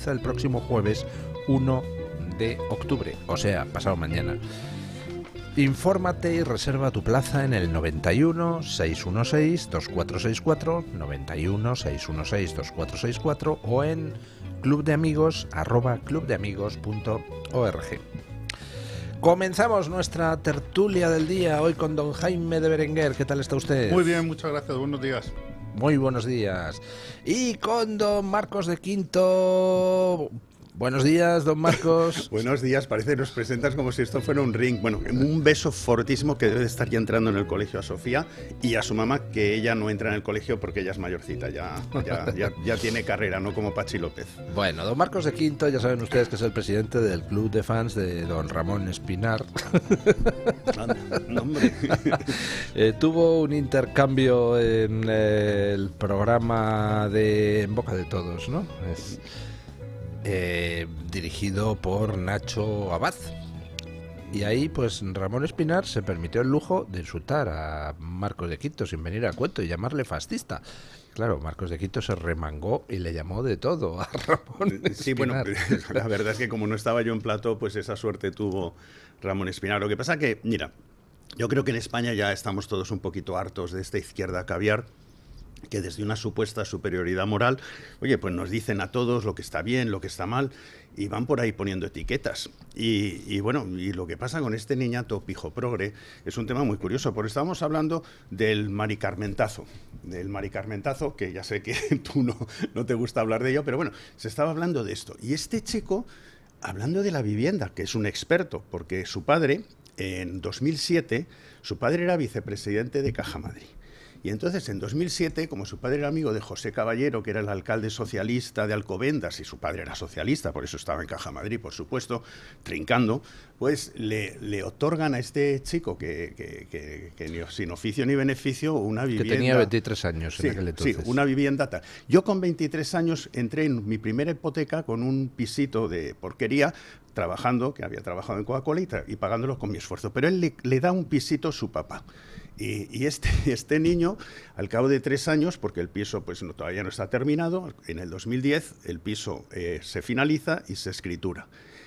finaliza el próximo jueves 1 de octubre, o sea, pasado mañana. Infórmate y reserva tu plaza en el 91 616 2464, 91 616 2464 o en clubdeamigos@clubdeamigos.org. Comenzamos nuestra tertulia del día hoy con don Jaime de Berenguer. ¿Qué tal está usted? Muy bien, muchas gracias. Buenos días. Muy buenos días. Y con don Marcos de Quinto. Buenos días, don Marcos. Buenos días, parece que nos presentas como si esto fuera un ring. Bueno, un beso fortísimo que debe de estar ya entrando en el colegio a Sofía y a su mamá, que ella no entra en el colegio porque ella es mayorcita, ya tiene carrera, no como Pachi López. Bueno, don Marcos de Quinto, ya saben ustedes que es el presidente del club de fans de don Ramón Espinar. No, hombre. Tuvo un intercambio en el programa de En Boca de Todos, ¿no? Dirigido por Nacho Abad. Y ahí pues Ramón Espinar se permitió el lujo de insultar a Marcos de Quinto sin venir a cuento y llamarle fascista. Claro, Marcos de Quinto se remangó y le llamó de todo a Ramón Espinar. Sí, bueno, la verdad es que como no estaba yo en plató, pues esa suerte tuvo Ramón Espinar. Lo que pasa que, mira, yo creo que en España ya estamos todos un poquito hartos de esta izquierda caviar, que desde una supuesta superioridad moral, oye, pues nos dicen a todos lo que está bien, lo que está mal, y van por ahí poniendo etiquetas. Y bueno, y lo que pasa con este niñato pijo progre es un tema muy curioso, porque estábamos hablando del maricarmentazo, que ya sé que tú no te gusta hablar de ello, pero bueno, se estaba hablando de esto. Y este chico, hablando de la vivienda, que es un experto, porque su padre, en 2007, su padre era vicepresidente de Caja Madrid. Y entonces, en 2007, como su padre era amigo de José Caballero, que era el alcalde socialista de Alcobendas, y su padre era socialista, por eso estaba en Caja Madrid, por supuesto, trincando, pues le otorgan a este chico, que sin oficio ni beneficio, una vivienda... Que tenía 23 años en aquel entonces. Sí, una vivienda tal. Yo con 23 años entré en mi primera hipoteca con un pisito de porquería, trabajando, que había trabajado en Coca-Cola y pagándolo con mi esfuerzo. Pero él le da un pisito a su papá. Y este niño, al cabo de 3 años, porque el piso pues todavía no está terminado, en el 2010 el piso se finaliza y se escritura.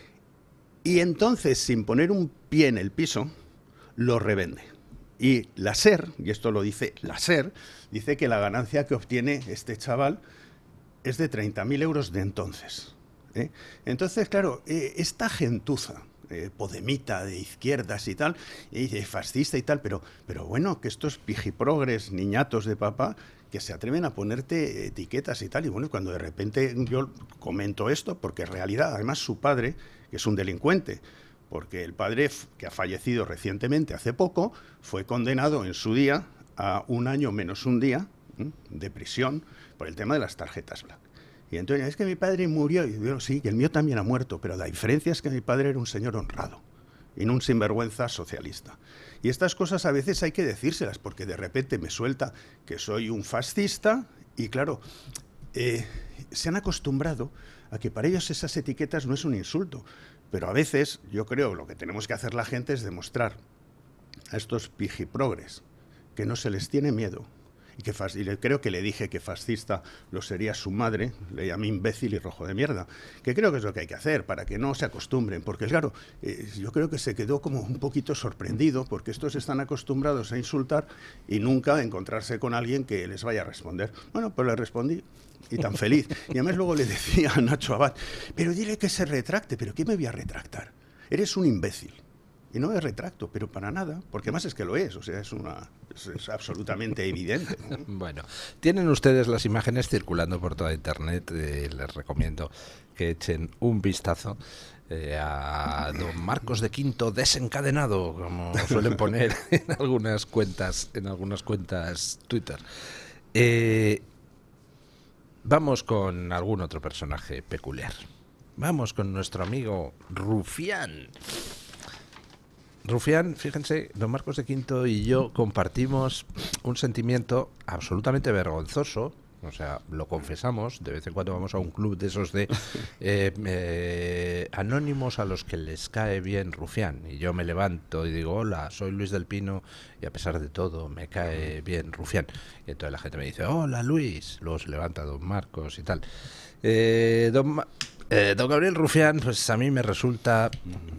Y entonces, sin poner un pie en el piso, lo revende. Y la SER, y esto lo dice la SER, dice que la ganancia que obtiene este chaval es de 30.000 euros de entonces. Entonces, claro, esta gentuza, podemita, de izquierdas y tal, y de fascista y tal, pero bueno, que estos pijiprogres, niñatos de papá, que se atreven a ponerte etiquetas y tal, y bueno, cuando de repente yo comento esto, porque en realidad, además, su padre, que es un delincuente, porque el padre, que ha fallecido recientemente, hace poco, fue condenado en su día a 1 año menos un día de prisión por el tema de las tarjetas black. Y entonces, es que mi padre murió. Y yo, sí, que el mío también ha muerto, pero la diferencia es que mi padre era un señor honrado y no un sinvergüenza socialista. Y estas cosas a veces hay que decírselas, porque de repente me suelta que soy un fascista y claro, se han acostumbrado a que para ellos esas etiquetas no es un insulto. Pero a veces, yo creo, lo que tenemos que hacer la gente es demostrar a estos pijiprogres que no se les tiene miedo. Y creo que le dije que fascista lo sería su madre, le llamé imbécil y rojo de mierda, que creo que es lo que hay que hacer para que no se acostumbren, porque claro, yo creo que se quedó como un poquito sorprendido, porque estos están acostumbrados a insultar y nunca a encontrarse con alguien que les vaya a responder. Bueno, pues le respondí y tan feliz. Y además luego le decía a Nacho Abad, pero dile que se retracte. ¿Pero qué me voy a retractar? Eres un imbécil. Y no me retracto, pero para nada, porque más es que lo es, o sea, es absolutamente evidente, ¿no? Bueno, tienen ustedes las imágenes circulando por toda Internet, les recomiendo que echen un vistazo a don Marcos de Quinto desencadenado, como suelen poner en algunas cuentas Twitter. Vamos con algún otro personaje peculiar. Vamos con nuestro amigo Rufián. Rufián, fíjense, don Marcos de Quinto y yo compartimos un sentimiento absolutamente vergonzoso, o sea, lo confesamos, de vez en cuando vamos a un club de esos de anónimos a los que les cae bien Rufián, y yo me levanto y digo, hola, soy Luis del Pino, y a pesar de todo me cae bien Rufián, y entonces la gente me dice, hola Luis, luego se levanta don Marcos y tal. Don Gabriel Rufián, pues a mí me resulta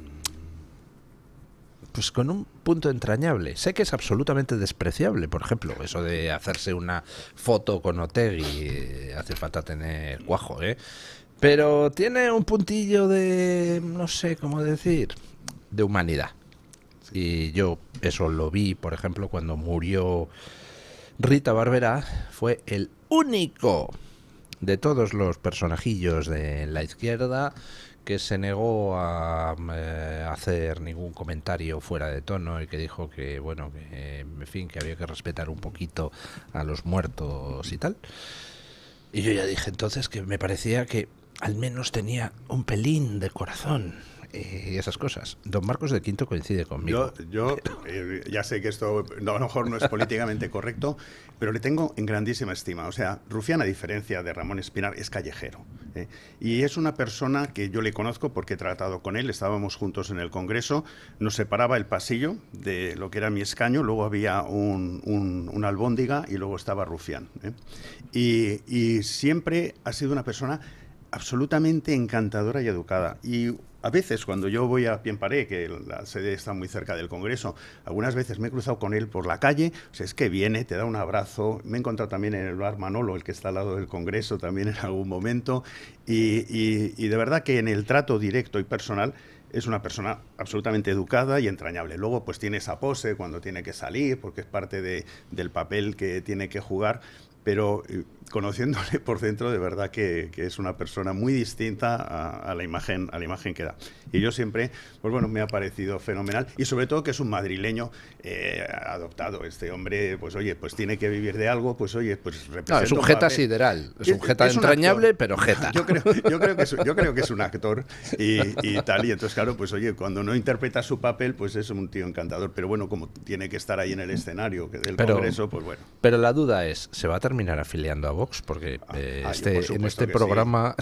pues con un punto entrañable. Sé que es absolutamente despreciable, por ejemplo, eso de hacerse una foto con Otegi, hace falta tener cuajo, ¿eh? Pero tiene un puntillo de, no sé cómo decir, de humanidad. Y yo eso lo vi, por ejemplo, cuando murió Rita Barberá. Fue el único de todos los personajillos de la izquierda que se negó a hacer ningún comentario fuera de tono y que dijo que, bueno, que en fin, que había que respetar un poquito a los muertos y tal. Y yo ya dije entonces que me parecía que al menos tenía un pelín de corazón y esas cosas. Don Marcos de Quinto coincide conmigo. Yo ya sé que esto a lo mejor no es políticamente correcto, pero le tengo en grandísima estima. O sea, Rufián, a diferencia de Ramón Espinar, es callejero. Y es una persona que yo le conozco porque he tratado con él, estábamos juntos en el Congreso, nos separaba el pasillo de lo que era mi escaño, luego había una albóndiga y luego estaba Rufián. Y siempre ha sido una persona absolutamente encantadora y educada. Y a veces, cuando yo voy a Pienparé, que la sede está muy cerca del Congreso, algunas veces me he cruzado con él por la calle, o sea, es que viene, te da un abrazo. Me he encontrado también en el bar Manolo, el que está al lado del Congreso, también en algún momento. Y de verdad que en el trato directo y personal es una persona absolutamente educada y entrañable. Luego, pues tiene esa pose cuando tiene que salir, porque es parte del papel que tiene que jugar, pero conociéndole por dentro, de verdad que es una persona muy distinta a la imagen que da. Y yo siempre, pues bueno, me ha parecido fenomenal, y sobre todo que es un madrileño adoptado. Este hombre, pues oye, pues tiene que vivir de algo, pues oye, pues representa. No, es un jeta sideral, es un jeta entrañable, pero jeta. Yo creo que es un actor y tal, y entonces claro, pues oye, cuando no interpreta su papel, pues es un tío encantador, pero bueno, como tiene que estar ahí en el escenario del Congreso, pues bueno. Pero la duda es, ¿se va a terminar afiliando a Vox? Porque en este programa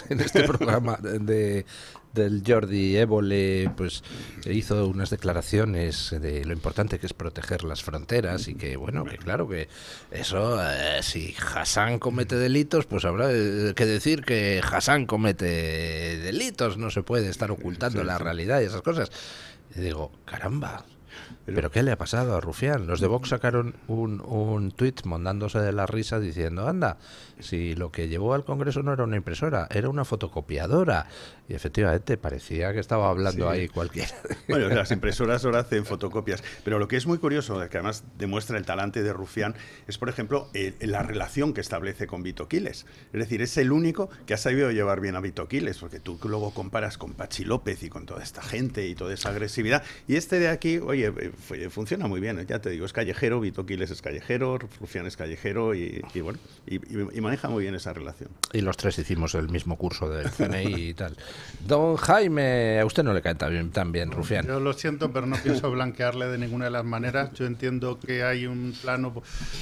del Jordi Évole, pues hizo unas declaraciones de lo importante que es proteger las fronteras y que, bueno, que claro que eso, si Hassan comete delitos, pues habrá que decir que Hassan comete delitos, no se puede estar ocultando la realidad y esas cosas. Y digo, caramba, ¿pero qué le ha pasado a Rufián? Los de Vox sacaron un tuit mondándose de la risa diciendo, anda, si lo que llevó al Congreso no era una impresora, era una fotocopiadora. Y efectivamente parecía que estaba hablando ahí cualquiera. Bueno, las impresoras ahora hacen fotocopias. Pero lo que es muy curioso, que además demuestra el talante de Rufián, es, por ejemplo, la relación que establece con Vito Quiles. Es decir, es el único que ha sabido llevar bien a Vito Quiles, porque tú luego comparas con Pachi López y con toda esta gente y toda esa agresividad. Y este de aquí, oye, funciona muy bien, ya te digo, es callejero, Vito Quiles es callejero, Rufián es callejero y bueno, y maneja muy bien esa relación. Y los tres hicimos el mismo curso del CNI y tal. Don Jaime, a usted no le cae tan bien Rufián. Yo lo siento, pero no pienso blanquearle de ninguna de las maneras. Yo entiendo que hay un plano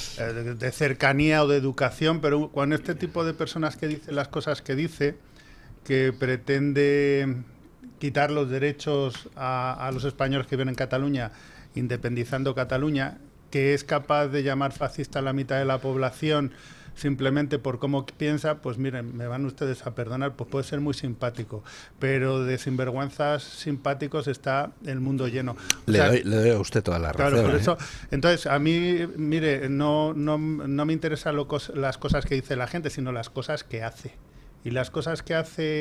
de cercanía o de educación, pero cuando este tipo de personas que dice las cosas que dice, que pretende quitar los derechos a los españoles que viven en Cataluña, independizando Cataluña, que es capaz de llamar fascista a la mitad de la población simplemente por cómo piensa, pues miren, me van ustedes a perdonar, pues puede ser muy simpático, pero de sinvergüenzas simpáticos está el mundo lleno. Le doy a usted toda la razón. Claro, por eso, entonces, a mí, mire, no me interesan las cosas que dice la gente, sino las cosas que hace. Y las cosas que hace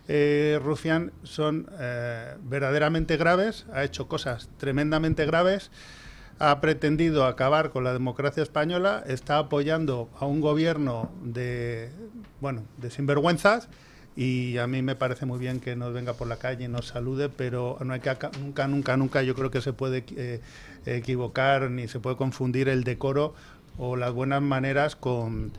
Rufián son verdaderamente graves, ha hecho cosas tremendamente graves, ha pretendido acabar con la democracia española, está apoyando a un gobierno de sinvergüenzas, y a mí me parece muy bien que nos venga por la calle y nos salude, pero no hay que nunca yo creo que se puede equivocar ni se puede confundir el decoro o las buenas maneras con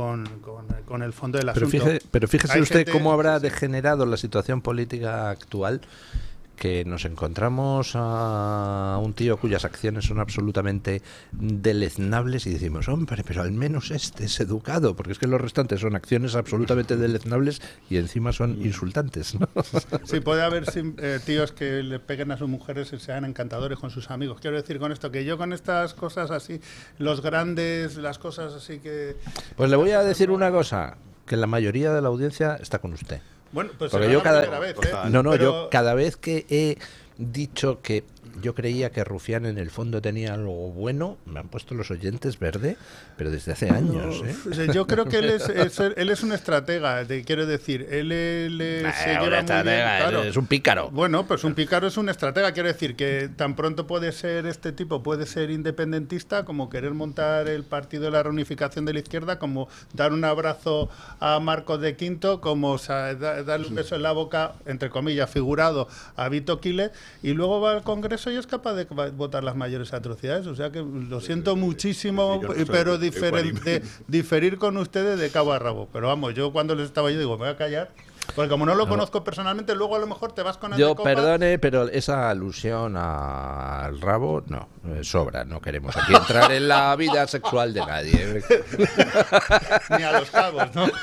el fondo del asunto. Pero fíjese usted cómo habrá degenerado la situación política actual, que nos encontramos a un tío cuyas acciones son absolutamente deleznables y decimos, hombre, pero al menos este es educado, porque es que los restantes son acciones absolutamente deleznables y encima son insultantes, ¿no? Sí, puede haber tíos que le peguen a sus mujeres y sean encantadores con sus amigos. Quiero decir con esto que yo con estas cosas así, los grandes, las cosas así que... Pues le voy a decir una cosa, que la mayoría de la audiencia está con usted. Bueno, pues Porque será yo la cada primera vez, ¿eh? no, Pero- yo cada vez que he dicho que yo creía que Rufián en el fondo tenía algo bueno, me han puesto los oyentes verde, pero desde hace años, ¿eh? O sea, yo creo que él es un estratega, quiero decir, él se lleva muy bien, claro. Es un pícaro. Bueno, pues un pícaro es un estratega, quiero decir que tan pronto puede ser este tipo, puede ser independentista, como querer montar el partido de la reunificación de la izquierda, como dar un abrazo a Marcos de Quinto, como darle un beso en la boca, entre comillas, figurado, a Vito Quiles, y luego va al Congreso y es capaz de votar las mayores atrocidades. O sea que lo siento muchísimo, pero diferir con ustedes de cabo a rabo. Pero vamos, yo cuando les estaba yo digo, me voy a callar. Porque como no lo conozco personalmente, luego a lo mejor te vas con Yo, Antecopa. perdone, pero esa alusión al rabo, no, sobra. No queremos aquí entrar en la vida sexual de nadie. Ni a los cabos, ¿no?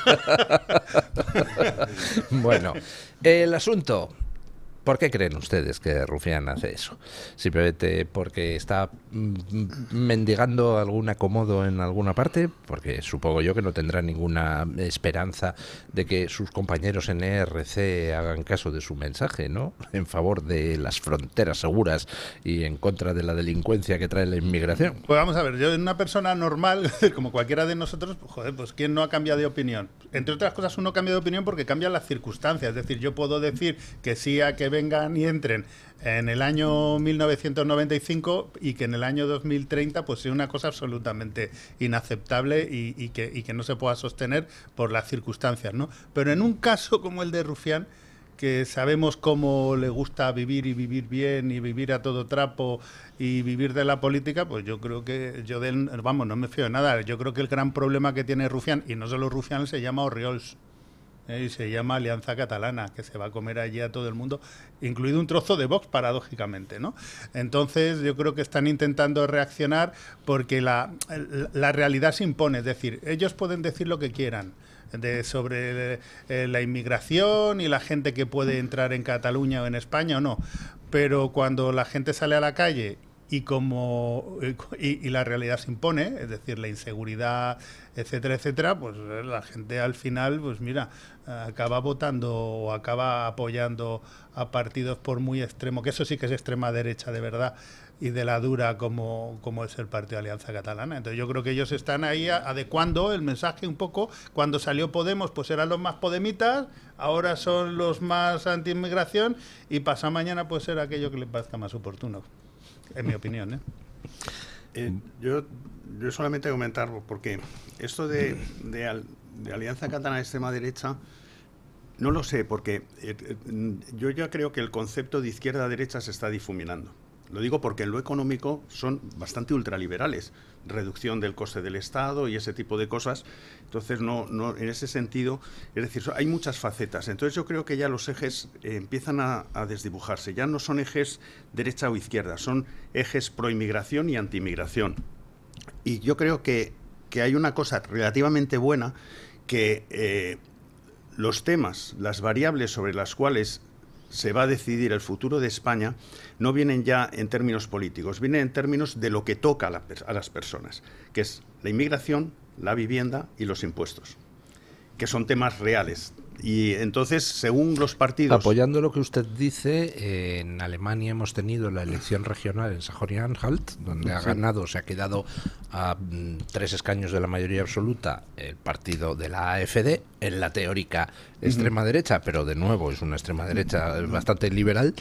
Bueno, el asunto. ¿Por qué creen ustedes que Rufián hace eso? ¿Simplemente porque está mendigando algún acomodo en alguna parte? Porque supongo yo que no tendrá ninguna esperanza de que sus compañeros en ERC hagan caso de su mensaje, ¿no? En favor de las fronteras seguras y en contra de la delincuencia que trae la inmigración. Pues vamos a ver, yo una persona normal, como cualquiera de nosotros, joder, pues ¿quién no ha cambiado de opinión? Entre otras cosas, uno cambia de opinión porque cambian las circunstancias. Es decir, yo puedo decir que sí a que vengan y entren en el año 1995 y que en el año 2030 pues sea una cosa absolutamente inaceptable y que no se pueda sostener por las circunstancias, ¿no? Pero en un caso como el de Rufián, que sabemos cómo le gusta vivir y vivir bien y vivir a todo trapo y vivir de la política, pues yo creo que yo de él, vamos, no me fío de nada. Yo creo que el gran problema que tiene Rufián, y no solo Rufián, se llama Orriols. Y se llama Alianza Catalana, que se va a comer allí a todo el mundo, incluido un trozo de Vox, paradójicamente, ¿no? Entonces yo creo que están intentando reaccionar porque la realidad se impone, es decir, ellos pueden decir lo que quieran sobre la inmigración y la gente que puede entrar en Cataluña o en España o no, pero cuando la gente sale a la calle y la realidad se impone, es decir, la inseguridad, etcétera, etcétera, pues la gente al final, pues mira, acaba votando o acaba apoyando a partidos por muy extremo, que eso sí que es extrema derecha de verdad y de la dura como es el Partido Alianza Catalana. Entonces yo creo que ellos están ahí adecuando el mensaje un poco. Cuando salió Podemos, pues eran los más podemitas, ahora son los más anti-inmigración y pasado mañana puede ser aquello que les parezca más oportuno. En mi opinión, ¿eh? Yo solamente comentar, porque esto de Alianza Catalana de extrema derecha, no lo sé, porque yo ya creo que el concepto de izquierda-derecha se está difuminando. Lo digo porque en lo económico son bastante ultraliberales, reducción del coste del Estado y ese tipo de cosas. Entonces, no en ese sentido, es decir, hay muchas facetas. Entonces, yo creo que ya los ejes empiezan a desdibujarse. Ya no son ejes derecha o izquierda, son ejes pro-inmigración y anti-inmigración. Y yo creo que hay una cosa relativamente buena, que los temas, las variables sobre las cuales se va a decidir el futuro de España no vienen ya en términos políticos, vienen en términos de lo que toca a las personas, que es la inmigración, la vivienda y los impuestos, que son temas reales. Y entonces, según los partidos... Apoyando lo que usted dice, en Alemania hemos tenido la elección regional en Sajonia-Anhalt, donde ha ganado, se ha quedado a 3 escaños de la mayoría absoluta el partido de la AfD, en la teórica extrema derecha, pero de nuevo es una extrema derecha bastante liberal.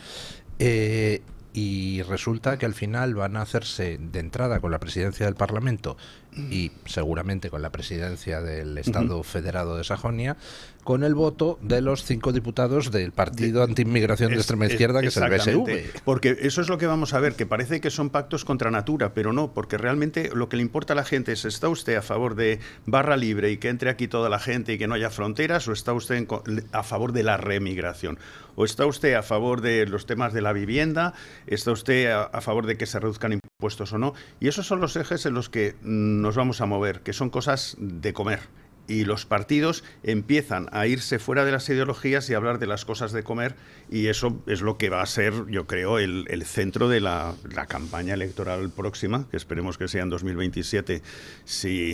Y resulta que al final van a hacerse de entrada con la presidencia del Parlamento y seguramente con la presidencia del Estado Federado de Sajonia, con el voto de los 5 diputados del partido anti-inmigración de extrema izquierda, que es el BSV. Porque eso es lo que vamos a ver, que parece que son pactos contra natura, pero no, porque realmente lo que le importa a la gente es: ¿está usted a favor de barra libre y que entre aquí toda la gente y que no haya fronteras, o está usted a favor de la remigración? ¿O está usted a favor de los temas de la vivienda? ¿Está usted a favor de que se reduzcan impuestos o no? Y esos son los ejes en los que nos vamos a mover, que son cosas de comer. Y los partidos empiezan a irse fuera de las ideologías y a hablar de las cosas de comer, y eso es lo que va a ser, yo creo, el centro de la campaña electoral próxima, que esperemos que sea en 2027, si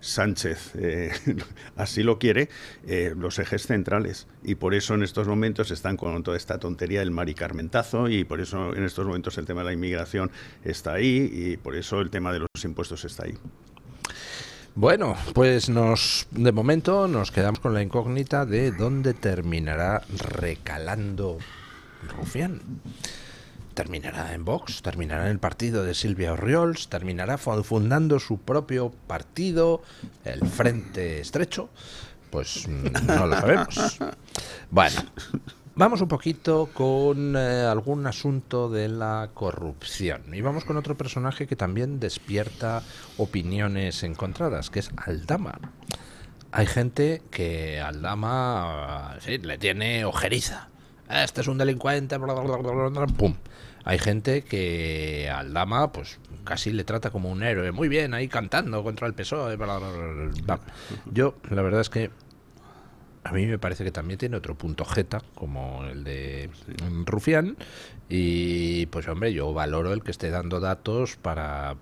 Sánchez así lo quiere, los ejes centrales. Y por eso en estos momentos están con toda esta tontería del maricarmentazo, y por eso en estos momentos el tema de la inmigración está ahí, y por eso el tema de los impuestos está ahí. Bueno, pues de momento nos quedamos con la incógnita de dónde terminará recalando Rufián. ¿Terminará en Vox? ¿Terminará en el partido de Silvia Orriols? ¿Terminará fundando su propio partido, el Frente Estrecho? Pues no lo sabemos. Bueno, vamos un poquito con algún asunto de la corrupción. Y vamos con otro personaje que también despierta opiniones encontradas, que es Aldama. Hay gente que Aldama le tiene ojeriza. Este es un delincuente, bla, bla, bla, bla, pum. Hay gente que Aldama pues casi le trata como un héroe. Muy bien, ahí cantando contra el PSOE. Bla, bla, bla, bla. Yo, la verdad es que a mí me parece que también tiene otro punto jeta, como el de Rufián. Y pues hombre, yo valoro el que esté dando datos para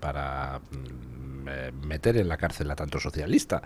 meter en la cárcel a tanto socialista.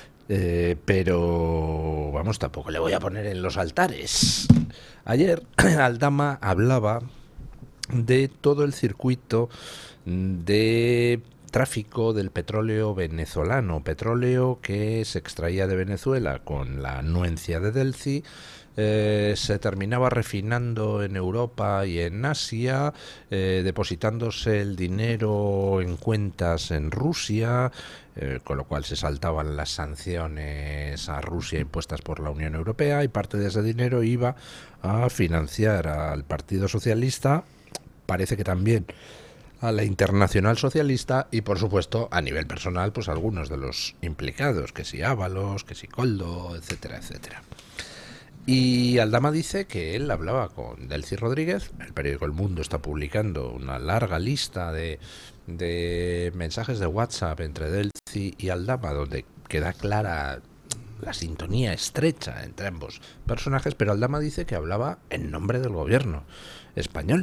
Pero vamos, tampoco le voy a poner en los altares. Ayer Aldama hablaba de todo el circuito de tráfico del petróleo venezolano, petróleo que se extraía de Venezuela con la anuencia de Delcy, se terminaba refinando en Europa y en Asia, depositándose el dinero en cuentas en Rusia, con lo cual se saltaban las sanciones a Rusia impuestas por la Unión Europea, y parte de ese dinero iba a financiar al Partido Socialista, parece que también a la Internacional Socialista, y por supuesto a nivel personal pues algunos de los implicados, que si Ábalos, que si Koldo, etcétera, etcétera. Y Aldama dice que él hablaba con Delcy Rodríguez. El periódico El Mundo está publicando una larga lista de mensajes de WhatsApp entre Delcy y Aldama, donde queda clara la sintonía estrecha entre ambos personajes, pero Aldama dice que hablaba en nombre del gobierno español.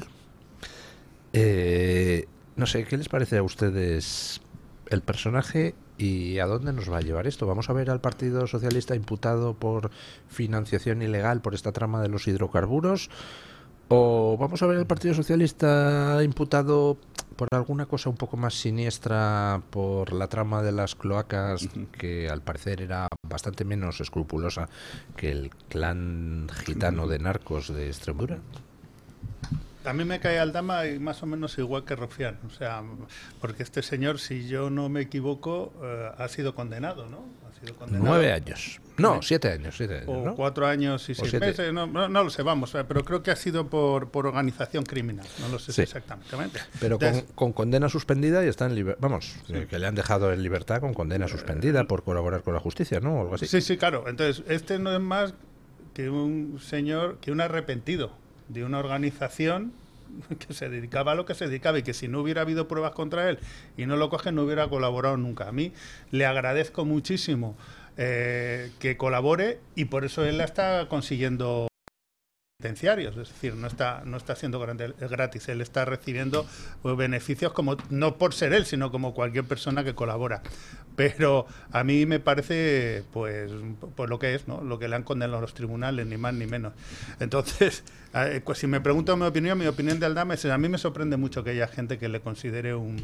No sé, ¿qué les parece a ustedes el personaje y a dónde nos va a llevar esto? ¿Vamos a ver al Partido Socialista imputado por financiación ilegal por esta trama de los hidrocarburos? ¿O vamos a ver al Partido Socialista imputado por alguna cosa un poco más siniestra, por la trama de las cloacas, que al parecer era bastante menos escrupulosa que el clan gitano de narcos de Extremadura? A mí me cae Aldama más o menos igual que Rufián, o sea, porque este señor, si yo no me equivoco, ha sido condenado, ¿no? Ha sido condenado. 9 años. No, 7 años. O ¿no? 4 años y 6 meses, no lo sé, vamos, pero creo que ha sido por organización criminal, no lo sé exactamente. Pero con condena suspendida y está en libertad, vamos, que le han dejado en libertad con condena suspendida por colaborar con la justicia, ¿no? O algo así. Sí, claro. Entonces, este no es más que un señor, que un arrepentido de una organización que se dedicaba a lo que se dedicaba, y que si no hubiera habido pruebas contra él y no lo cogen, no hubiera colaborado nunca. A mí le agradezco muchísimo que colabore, y por eso él la está consiguiendo penitenciarios, es decir, no está siendo gratis, él está recibiendo beneficios, como no por ser él, sino como cualquier persona que colabora. Pero a mí me parece pues lo que es, ¿no? Lo que le han condenado los tribunales, ni más ni menos. Entonces, pues si me preguntan mi opinión de Aldama es: a mí me sorprende mucho que haya gente que lo considere un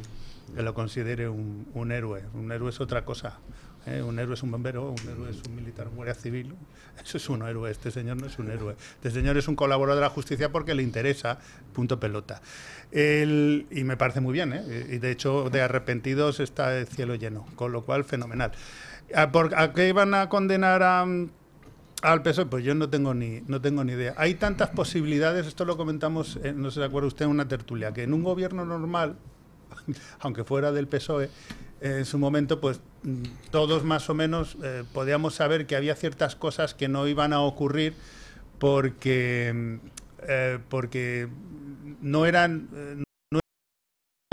héroe. Un héroe es otra cosa. Un héroe es un bombero, un héroe es un militar, un guardia civil. Eso es un héroe. Este señor no es un héroe. Este señor es un colaborador de la justicia porque le interesa, punto pelota. Y me parece muy bien, y de hecho de arrepentidos está el cielo lleno, con lo cual fenomenal. ¿A qué iban a condenar al PSOE? Pues yo no tengo ni idea. Hay tantas posibilidades, esto lo comentamos, no sé si se acuerda usted, en una tertulia, que en un gobierno normal, aunque fuera del PSOE, en su momento, pues todos más o menos podíamos saber que había ciertas cosas que no iban a ocurrir porque no eran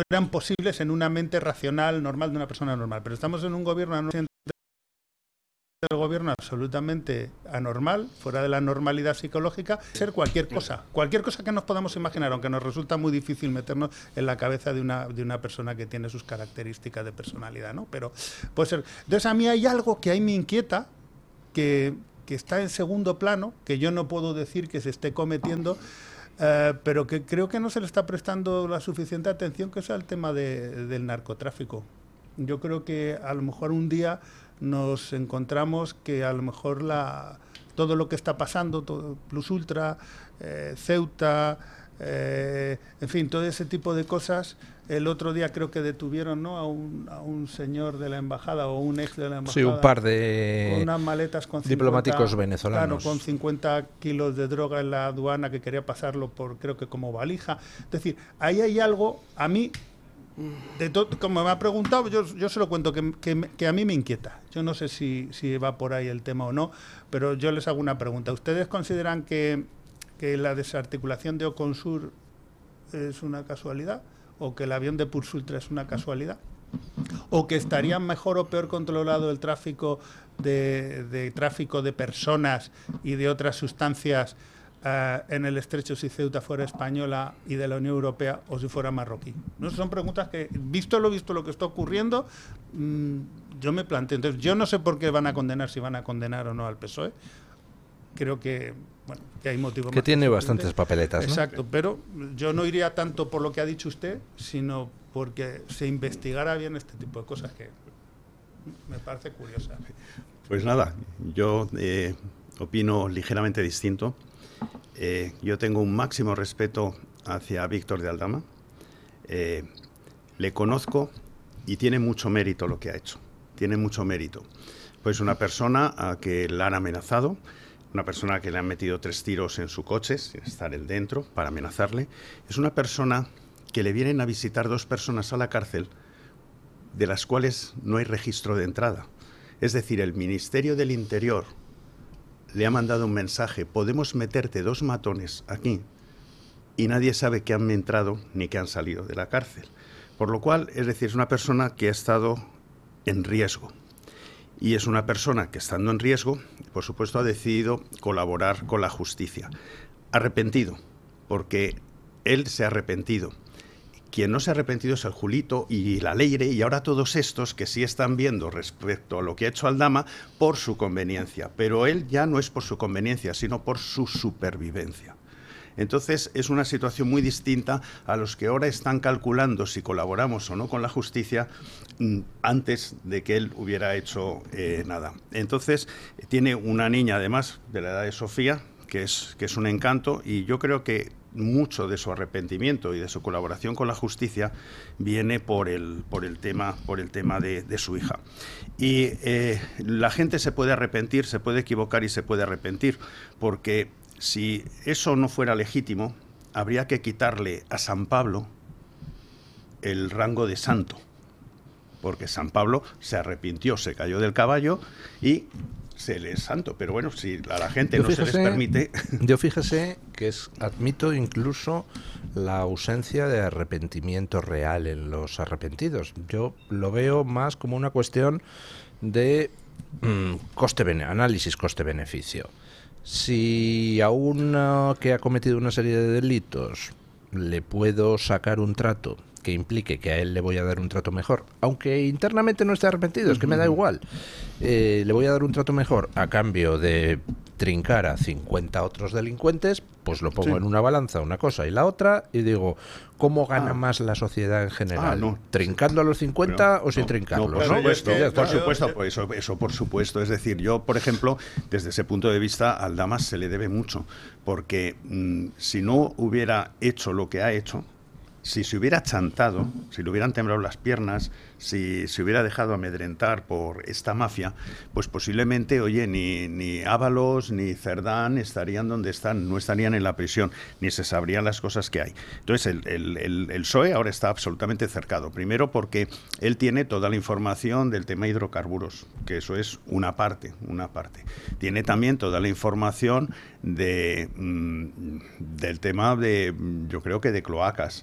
posibles en una mente racional normal de una persona normal. Pero estamos en un gobierno del gobierno absolutamente anormal, fuera de la normalidad psicológica, ser cualquier cosa que nos podamos imaginar, aunque nos resulta muy difícil meternos en la cabeza de una persona que tiene sus características de personalidad, ¿no? Pero puede ser. Entonces a mí hay algo que ahí me inquieta, que está en segundo plano, que yo no puedo decir que se esté cometiendo, pero que creo que no se le está prestando la suficiente atención, que es el tema del narcotráfico. Yo creo que a lo mejor un día nos encontramos que a lo mejor todo lo que está pasando, todo Plus Ultra, Ceuta, en fin, todo ese tipo de cosas. El otro día creo que detuvieron, ¿no?, a un señor de la embajada o un ex de la embajada. Sí, un par de con unas maletas con 50, diplomáticos venezolanos. Claro, con 50 kilos de droga en la aduana, que quería pasarlo creo que como valija. Es decir, ahí hay algo, a mí, como me ha preguntado, yo se lo cuento, que a mí me inquieta. Yo no sé si va por ahí el tema o no, pero yo les hago una pregunta. ¿Ustedes consideran que la desarticulación de Oconsur es una casualidad? ¿O que el avión de Plus Ultra es una casualidad? ¿O que estaría mejor o peor controlado el tráfico de tráfico de personas y de otras sustancias en el estrecho si Ceuta fuera española y de la Unión Europea, o si fuera marroquí? No, son preguntas que, visto lo que está ocurriendo, yo me planteo. Entonces, yo no sé por qué van a condenar, si van a condenar o no al PSOE. Creo que, bueno, que hay motivos. Que tiene bastantes papeletas, ¿no? Exacto, pero yo no iría tanto por lo que ha dicho usted, sino porque se investigara bien este tipo de cosas, que me parece curiosa. Pues nada, yo opino ligeramente distinto. Yo tengo un máximo respeto hacia Víctor de Aldama. Le conozco y tiene mucho mérito lo que ha hecho. Tiene mucho mérito. Pues una persona a que la han amenazado, una persona que le han metido 3 tiros en su coche, sin estar él dentro, para amenazarle. Es una persona que le vienen a visitar 2 personas a la cárcel, de las cuales no hay registro de entrada. Es decir, el Ministerio del Interior le ha mandado un mensaje: podemos meterte 2 matones aquí, y nadie sabe que han entrado ni que han salido de la cárcel. Por lo cual, es decir, es una persona que ha estado en riesgo. Y es una persona que, estando en riesgo, por supuesto, ha decidido colaborar con la justicia. Arrepentido, porque él se ha arrepentido. Quien no se ha arrepentido es el Julito y la Leire, y ahora todos estos que sí están viendo respecto a lo que ha hecho Aldama por su conveniencia. Pero él ya no es por su conveniencia, sino por su supervivencia. Entonces es una situación muy distinta a los que ahora están calculando si colaboramos o no con la justicia antes de que él hubiera hecho nada. Entonces tiene una niña, además, de la edad de Sofía, que es un encanto, y yo creo que mucho de su arrepentimiento y de su colaboración con la justicia viene por el tema de su hija. Y la gente se puede arrepentir, se puede equivocar y se puede arrepentir, porque si eso no fuera legítimo, habría que quitarle a San Pablo el rango de santo, porque San Pablo se arrepintió, se cayó del caballo y se le es santo. Pero bueno, si a la gente no se les permite... Yo fíjese que admito incluso la ausencia de arrepentimiento real en los arrepentidos. Yo lo veo más como una cuestión de análisis coste-beneficio. Si a uno que ha cometido una serie de delitos le puedo sacar un trato que implique que a él le voy a dar un trato mejor, aunque internamente no esté arrepentido, es que me da igual, le voy a dar un trato mejor a cambio de trincar a 50 otros delincuentes, pues lo pongo en una balanza, una cosa y la otra, y digo, ¿cómo gana más la sociedad en general? ¿Trincando a los 50 o sin trincarlos? Por supuesto, pues eso por supuesto. Es decir, yo, por ejemplo, desde ese punto de vista, al Aldama se le debe mucho, porque si no hubiera hecho lo que ha hecho, si se hubiera chantado, si le hubieran temblado las piernas, si se hubiera dejado amedrentar por esta mafia, pues posiblemente, oye, ni Ábalos ni Cerdán estarían donde están, no estarían en la prisión, ni se sabrían las cosas que hay. Entonces, el PSOE ahora está absolutamente cercado. Primero porque él tiene toda la información del tema hidrocarburos, que eso es una parte. Tiene también toda la información del tema de, yo creo que de cloacas.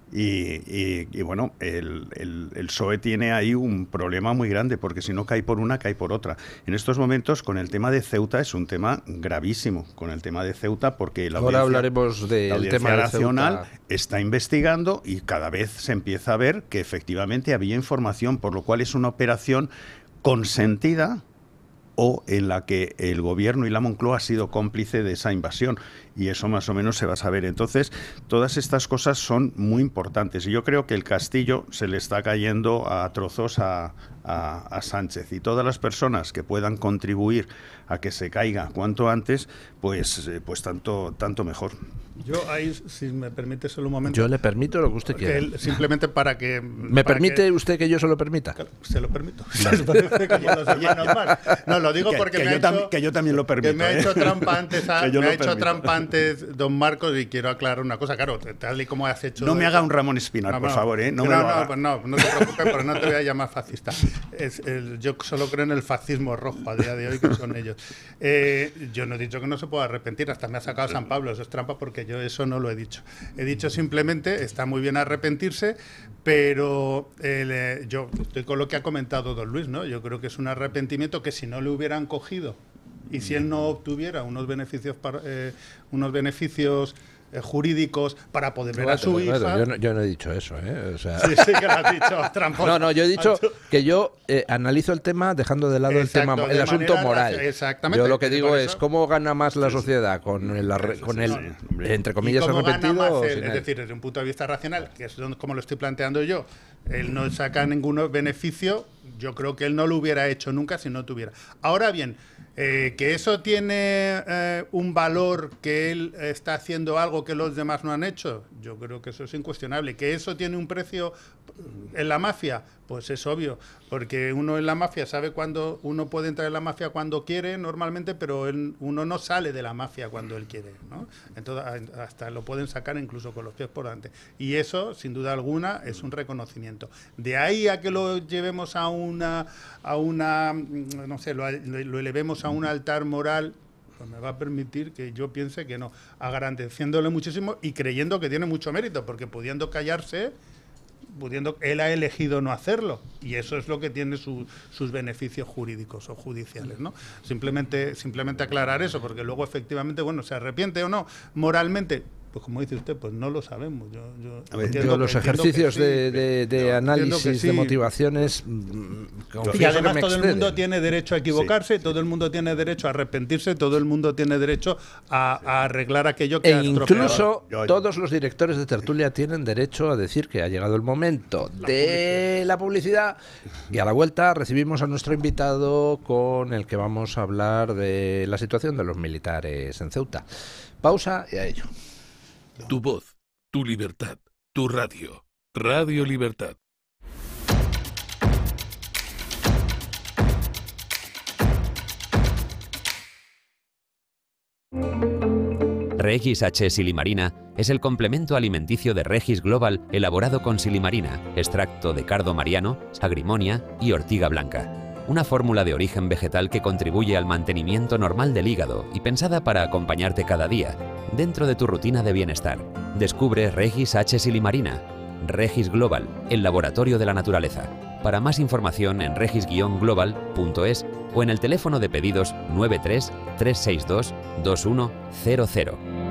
Y bueno, el PSOE tiene ahí un problema muy grande, porque si no cae por una, cae por otra. En estos momentos, con el tema de Ceuta, es un tema gravísimo, con el tema de Ceuta, porque ahora hablaremos del tema de Nacional Ceuta. Está investigando y cada vez se empieza a ver que efectivamente había información, por lo cual es una operación consentida o en la que el gobierno y la Moncloa ha sido cómplice de esa invasión, y eso más o menos se va a saber. Entonces, todas estas cosas son muy importantes, y yo creo que el castillo se le está cayendo a trozos a Sánchez, y todas las personas que puedan contribuir a que se caiga cuanto antes, pues tanto mejor. Yo ahí, si me permite solo un momento... Yo le permito lo que usted quiera. Simplemente para que... ¿Me permite usted que yo se lo permita? Se lo permito. Como los hermanos más. No, lo digo porque que yo también lo permito. Que me ha hecho trampa antes, don Marcos, y quiero aclarar una cosa. Claro, tal y como has hecho... No me haga un Ramón Espinar, por favor, ¿eh? No te preocupes, pero no te voy a llamar fascista. Yo solo creo en el fascismo rojo a día de hoy, que son ellos. Yo no he dicho que no se pueda arrepentir, hasta me ha sacado San Pablo, eso es trampa, porque yo eso no lo he dicho. He dicho simplemente, está muy bien arrepentirse, pero yo estoy con lo que ha comentado don Luis, ¿no? Yo creo que es un arrepentimiento que si no le hubieran cogido y si él no obtuviera unos beneficios jurídicos para poder ver a su hija... Yo no he dicho eso, ¿eh? O sea... Sí que lo has dicho, tramposo. No, yo he dicho que yo analizo el tema dejando de lado el asunto moral. Exactamente. Yo lo que digo es cómo gana más la sociedad con el entre comillas, arrepentido. Es decir, desde un punto de vista racional, que es como lo estoy planteando yo, él no saca ningún beneficio, yo creo que él no lo hubiera hecho nunca si no tuviera. Ahora bien, que eso tiene un valor, que él está haciendo algo que los demás no han hecho, yo creo que eso es incuestionable. Que eso tiene un precio en la mafia, pues es obvio, porque uno en la mafia sabe cuándo uno puede entrar en la mafia cuando quiere normalmente, pero uno no sale de la mafia cuando él quiere, ¿no? Entonces hasta lo pueden sacar incluso con los pies por delante, y eso sin duda alguna es un reconocimiento. De ahí a que lo llevemos a una no sé, lo elevemos a un altar moral, pues me va a permitir que yo piense que no, agradeciéndole muchísimo y creyendo que tiene mucho mérito, porque pudiendo callarse, él ha elegido no hacerlo, y eso es lo que tiene sus beneficios jurídicos o judiciales, ¿no? Simplemente aclarar eso, porque luego efectivamente, bueno, se arrepiente o no moralmente, pues como dice usted, pues no lo sabemos. Yo los ejercicios de análisis de motivaciones, y además todo el mundo tiene derecho a equivocarse, todo el mundo tiene derecho a arrepentirse, todo el mundo tiene derecho a arreglar aquello que ha estropeado. Incluso todos los directores de tertulia tienen derecho a decir que ha llegado el momento de la publicidad, y a la vuelta recibimos a nuestro invitado con el que vamos a hablar de la situación de los militares en Ceuta. Pausa y a ello. Tu voz, tu libertad, tu radio. Radio Libertad. Regis H. Silimarina es el complemento alimenticio de Regis Global elaborado con silimarina, extracto de cardo mariano, agrimonia y ortiga blanca. Una fórmula de origen vegetal que contribuye al mantenimiento normal del hígado y pensada para acompañarte cada día, dentro de tu rutina de bienestar. Descubre Regis H. Silimarina. Regis Global, el laboratorio de la naturaleza. Para más información en regis-global.es o en el teléfono de pedidos 93 362 2100.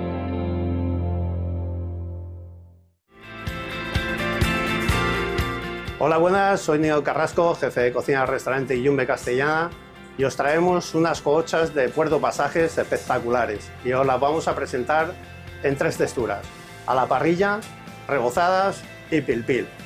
Hola, buenas, soy Nino Carrasco, jefe de cocina del restaurante Yumbe Castellana, y os traemos unas cohochas de Puerto Pasajes espectaculares, y os las vamos a presentar en 3 texturas: a la parrilla, rebozadas y pil pil.